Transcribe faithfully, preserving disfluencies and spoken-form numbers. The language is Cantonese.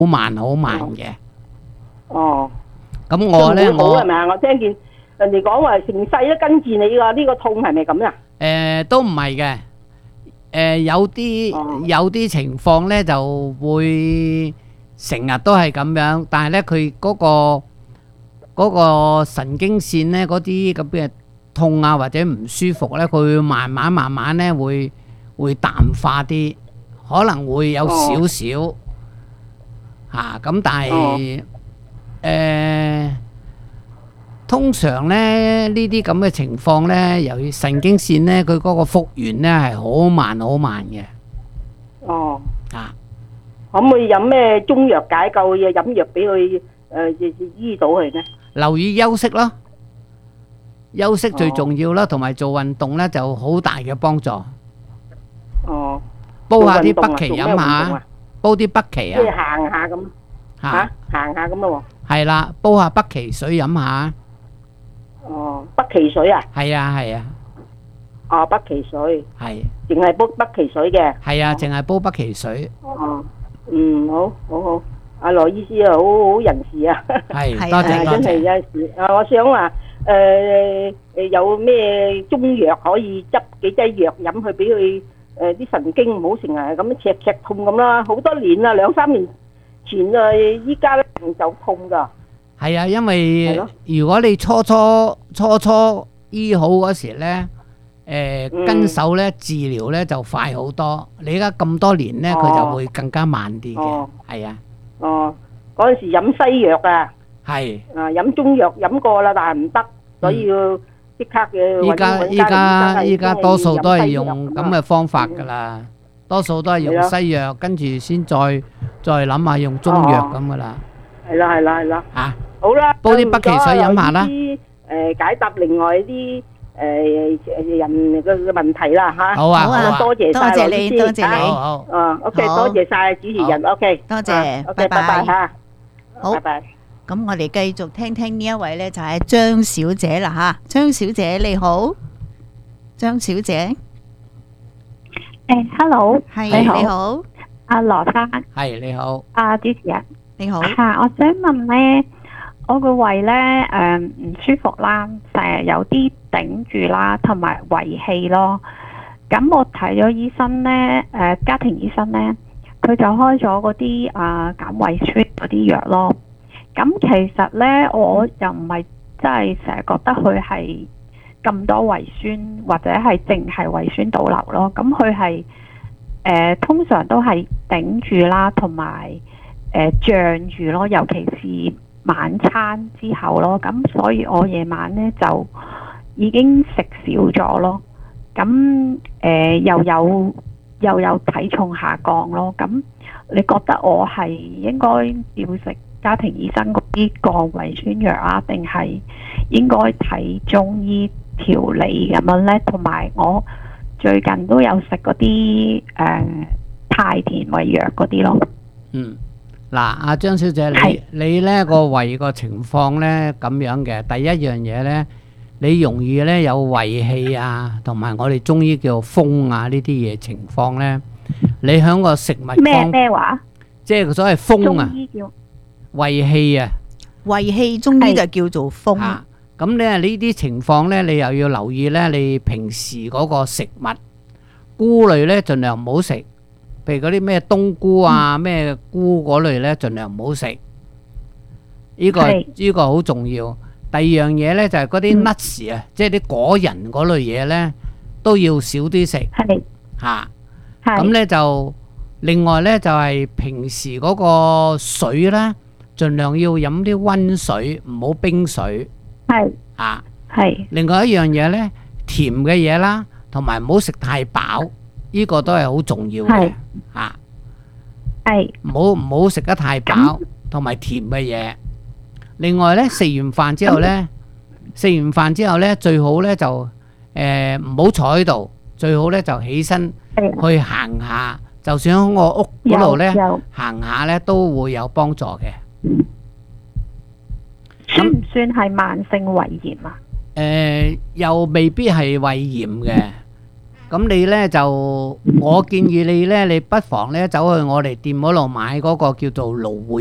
好慢好慢嘅。 哦， 咁我咧， 都唔會好我係咪啊？我聽見人哋講話成世都跟住你㗎，呢個痛係咪咁啊？ 誒都唔係嘅。誒有啲哦有啲情況咧就會成日都係咁樣，但係咧佢嗰個嗰個神經線咧嗰啲咁嘅痛啊或者唔舒服咧，佢會慢慢慢慢咧會會淡化啲，可能會有少少嚇咁，但係誒通常咧呢啲咁嘅情況咧，由於神經線咧佢嗰個復原咧係好慢好慢嘅哦， 啊。 可唔可以飲咩中藥解救嘅飲藥俾佢誒醫到佢呢？ 留意休息咯，休息最重要啦，同埋做運動咧就好大嘅幫助。 哦， 煲下啲北芪做咩飲運動啊下，煲啲北芪即係啊， 行下咁嚇嚇，行下咁咯係啦，煲下北芪水飲下， 喎。哦，北芪水啊？ 係啊係啊哦，北芪水， 係淨係煲北芪水嘅。 係啊，淨係煲北芪水， 哦，嗯，好，好好。阿羅醫師啊，好好人士啊。 係係多謝啊， 多真係謝。 有時啊，我想話誒誒有咩中藥可以執幾劑藥飲去俾佢誒啲神經唔好成日咁樣劇劇痛咁啦，好多年啦，兩三年前啊，依家咧就痛㗎。 係啊，因係為咯如果你初初初初醫好嗰時咧，誒嗯跟手咧治療咧就快好多。你而家咁多年咧，佢就哦會更加慢啲嘅哦。 係啊， 哦，嗰陣時飲西藥啊， 係。 啊飲中藥飲過啦，但係唔得，所以要即刻嘅依家依家依家多數都係用咁嘅方法㗎啦，多數都係用西藥，跟住先再再諗下用中藥咁㗎啦。 係啦係啦係啦。 嚇， 好啦， 煲啲北芪水飲下啦。 誒解答另外啲誒人嘅嘅問題啦嚇。 好啊好啊好啊， 多謝多謝你， 晒羅醫師多謝你， 好好。 啊，OK， 好多謝晒主持人，OK， 多謝 ，OK， 拜拜拜拜嚇， 好拜拜。 咁我哋繼續聽聽呢一位呢，就係張小姐啦吓，張小姐你好，張小姐誒，hello， 係你好你好， 阿羅生， 係你好， 阿主持人， 你好， 嚇，我想問咧，我個胃咧誒唔舒服啦，成日有啲頂住啦，同埋胃氣咯。咁我睇咗醫生咧，誒家庭醫生咧，佢就開咗嗰啲啊減胃酸嗰啲藥咯。咁其實咧，我又唔係真係成日覺得佢係咁多胃酸，或者係淨係胃酸倒流咯。咁佢係誒通常都係頂住啦，同埋誒脹住咯，尤其是晚餐之後咯。咁所以我夜晚咧就已經食少咗咯。咁誒、呃、又有又有體重下降咯。咁你覺得我係應該要食家庭醫生嗰啲降胃酸藥啊，定係應該睇中醫調理咁樣呢？同埋我最近都有食嗰啲誒太田胃藥嗰啲咯。 嗯，嗱，阿張小姐， 係你你咧個胃個情況咧咁樣嘅，第一樣嘢咧，你容易咧有胃氣啊，同埋我哋中醫叫風啊呢啲嘢情況咧，你喺個食物咩方， 咩話？ 即係所謂風啊中，醫叫胃氣啊。 胃氣中醫就叫做風， 啊，咁咧呢啲情況咧，你又要留意咧，你平時嗰個食物菇類咧，盡量唔好食，譬如嗰啲咩冬菇啊、咩菇嗰類咧，盡量唔好食。呢個係呢個好重要。第二樣嘢咧就係嗰啲 nuts 啊，即係啲果仁嗰類嘢咧，都要少啲食係嚇。咁係咧就另外咧就係平時嗰個水咧，盡量要飲啲溫水，唔好冰水係啊。 係另外一樣嘢咧，甜嘅嘢啦，同埋唔好食太飽，呢個都係好重要嘅係啊。 係唔好唔好食得太飽，同埋甜嘅嘢。另外咧，食完飯之後咧，食完飯之後咧，最好咧就誒唔好坐喺度，最好咧就起身係去行下，就算喺我屋嗰度咧有有行下咧，都會有幫助嘅。 算唔算係慢性胃炎啊？ 誒又未必係胃炎嘅， 咁你咧就我建議你咧，你不妨咧走去我哋店嗰度買嗰個叫做蘆薈